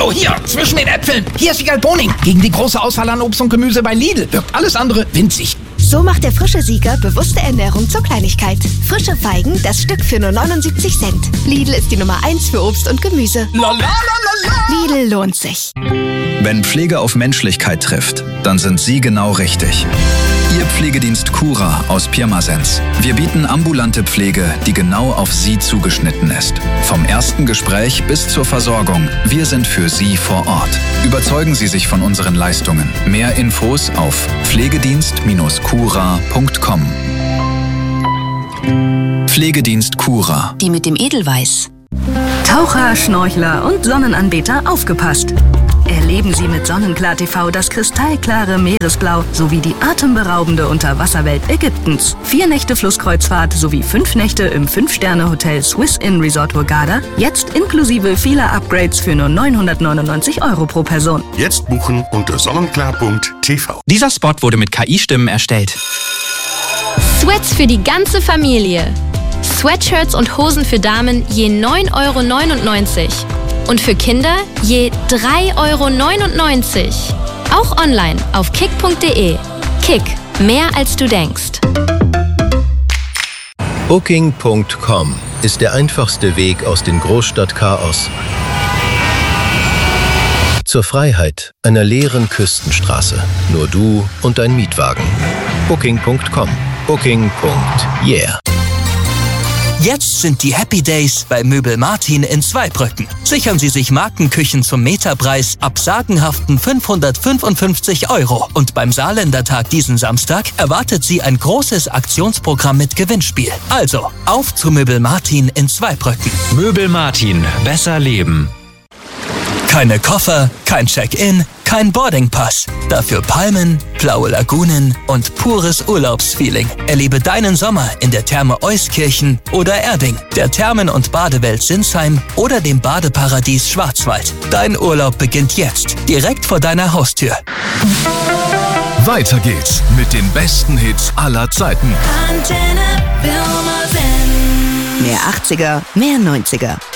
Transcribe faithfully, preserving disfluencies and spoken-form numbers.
Hallo, hier, zwischen den Äpfeln. Hier ist Wiegald Boning. Gegen die große Auswahl an Obst und Gemüse bei Lidl wirkt alles andere winzig. So macht der frische Sieger bewusste Ernährung zur Kleinigkeit. Frische Feigen, das Stück für nur neunundsiebzig Cent. Lidl ist die Nummer eins für Obst und Gemüse. La, la, la, la, la. Lidl lohnt sich. Wenn Pflege auf Menschlichkeit trifft, dann sind Sie genau richtig. Ihr Pflegedienst Cura aus Pirmasens. Wir bieten ambulante Pflege, die genau auf Sie zugeschnitten ist. Vom ersten Gespräch bis zur Versorgung. Wir sind für Sie vor Ort. Überzeugen Sie sich von unseren Leistungen. Mehr Infos auf pflegedienst cura punkt com. Pflegedienst Cura. Die mit dem Edelweiß. Taucher, Schnorchler und Sonnenanbeter, aufgepasst! Erleben Sie mit Sonnenklar T V das kristallklare Meeresblau sowie die atemberaubende Unterwasserwelt Ägyptens. Vier Nächte Flusskreuzfahrt sowie fünf Nächte im Fünf-Sterne-Hotel Swiss Inn Resort Hurghada. Jetzt inklusive vieler Upgrades für nur neunhundertneunundneunzig Euro pro Person. Jetzt buchen unter sonnenklar punkt t v. Dieser Spot wurde mit K I-Stimmen erstellt. Sweats für die ganze Familie. Sweatshirts und Hosen für Damen je neun Euro neunundneunzig. Und für Kinder je drei Euro neunundneunzig. Auch online auf kick punkt de. Kick, mehr als du denkst. Booking punkt com ist der einfachste Weg aus dem Großstadtchaos zur Freiheit einer leeren Küstenstraße. Nur du und dein Mietwagen. Booking punkt com. Booking. Yeah. Jetzt sind die Happy Days bei Möbel Martin in Zweibrücken. Sichern Sie sich Markenküchen zum Meterpreis ab sagenhaften fünfhundertfünfundfünfzig Euro. Und beim Saarländertag diesen Samstag erwartet Sie ein großes Aktionsprogramm mit Gewinnspiel. Also, auf zu Möbel Martin in Zweibrücken. Möbel Martin, besser leben. Keine Koffer, kein Check-in, kein Boardingpass. Dafür Palmen, blaue Lagunen und pures Urlaubsfeeling. Erlebe deinen Sommer in der Therme Euskirchen oder Erding, der Thermen- und Badewelt Sinsheim oder dem Badeparadies Schwarzwald. Dein Urlaub beginnt jetzt, direkt vor deiner Haustür. Weiter geht's mit den besten Hits aller Zeiten. Mehr achtziger, mehr neunziger.